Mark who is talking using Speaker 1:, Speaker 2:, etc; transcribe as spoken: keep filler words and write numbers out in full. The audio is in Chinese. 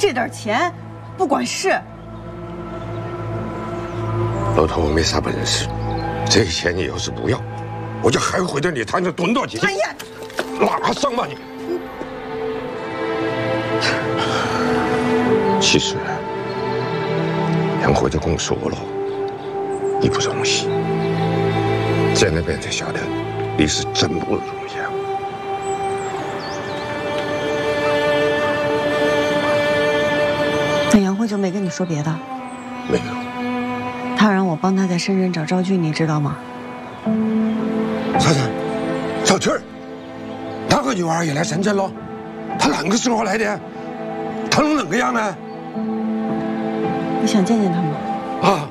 Speaker 1: 这点钱不管事。
Speaker 2: 老头，我没啥本事，这钱你要是不要，我就还会在你摊上蹲到底。
Speaker 1: 哎呀，
Speaker 2: 拉上吧你！其实，杨辉就跟我说了，你不容易。在那边才晓得，你是真不容易啊。
Speaker 1: 那杨辉就没跟你说别的？
Speaker 2: 没有。
Speaker 1: 他让我帮他在深圳找赵俊，你知道吗？
Speaker 2: 啥子？赵俊儿？那个女娃也来深圳了？她哪个时候来的？她能那个样呢？
Speaker 1: 你想见见他吗？
Speaker 2: 啊！